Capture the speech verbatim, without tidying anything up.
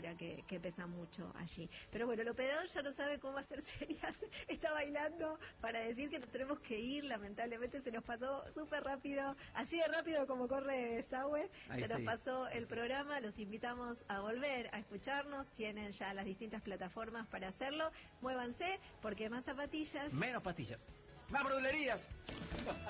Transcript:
económica que, que pesa mucho allí. Pero bueno, el operador ya no sabe cómo hacer señas, está bailando para decir que nos tenemos que ir, lamentablemente se nos pasó súper rápido, así de rápido como corre Sahue, se nos sí. pasó el Ahí programa, sí. Los invitamos a volver a escucharnos, tienen ya las distintas plataformas para hacerlo, muévanse, porque más zapatillas... Menos pastillas. ¡Más brulerías!